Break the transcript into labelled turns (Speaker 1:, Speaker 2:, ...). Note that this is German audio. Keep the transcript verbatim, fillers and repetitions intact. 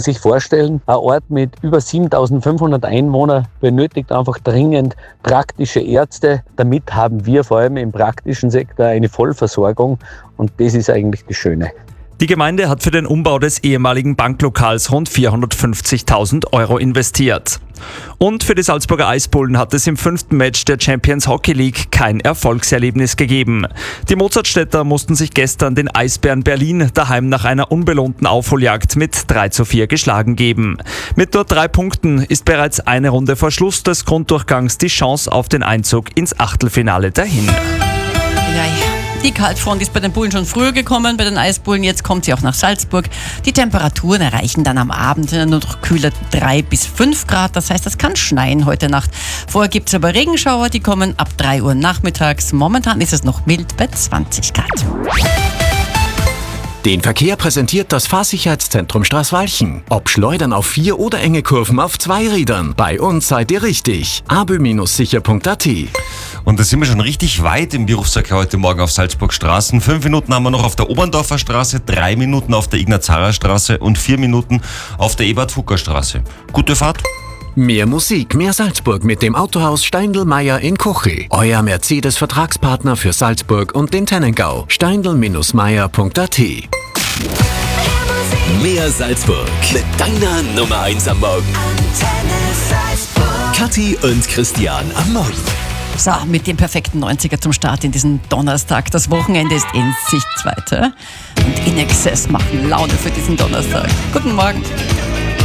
Speaker 1: sich vorstellen, ein Ort mit über siebentausendfünfhundert Einwohnern benötigt einfach dringend praktische Ärzte. Damit haben wir vor allem im praktischen Sektor eine Vollversorgung und das ist eigentlich das Schöne.
Speaker 2: Die Gemeinde hat für den Umbau des ehemaligen Banklokals rund vierhundertfünfzigtausend Euro investiert. Und für die Salzburger Eisbullen hat es im fünften Match der Champions Hockey League kein Erfolgserlebnis gegeben. Die Mozartstädter mussten sich gestern den Eisbären Berlin daheim nach einer unbelohnten Aufholjagd mit drei zu vier geschlagen geben. Mit nur drei Punkten ist bereits eine Runde vor Schluss des Grunddurchgangs die Chance auf den Einzug ins Achtelfinale dahin.
Speaker 3: Nein. Die Kaltfront ist bei den Bullen schon früher gekommen, bei den Eisbullen. Jetzt kommt sie auch nach Salzburg. Die Temperaturen erreichen dann am Abend nur noch kühler drei bis fünf Grad. Das heißt, es kann schneien heute Nacht. Vorher gibt es aber Regenschauer, die kommen ab drei Uhr nachmittags. Momentan ist es noch mild bei zwanzig Grad.
Speaker 4: Den Verkehr präsentiert das Fahrsicherheitszentrum Straßwalchen. Ob Schleudern auf vier oder enge Kurven auf zwei Rädern. Bei uns seid ihr richtig. abö Sicher Punkt at.
Speaker 5: Und da sind wir schon richtig weit im Berufsverkehr heute Morgen auf Salzburg Straßen. Fünf Minuten haben wir noch auf der Oberndorfer Straße, drei Minuten auf der Ignaz-Harrer Straße und vier Minuten auf der Ebert-Hucker-Straße. Gute Fahrt.
Speaker 4: Mehr Musik, mehr Salzburg mit dem Autohaus Steindl-Meyer in Kochi. Euer Mercedes-Vertragspartner für Salzburg und den Tennengau. steindl Meyer Punkt at.
Speaker 6: Mehr Salzburg mit deiner Nummer eins am Morgen. Kathi und Christian am Morgen.
Speaker 3: So, mit dem perfekten neunziger zum Start in diesen Donnerstag. Das Wochenende ist in Sichtweite. Und In Excess machen Laune für diesen Donnerstag. Guten Morgen.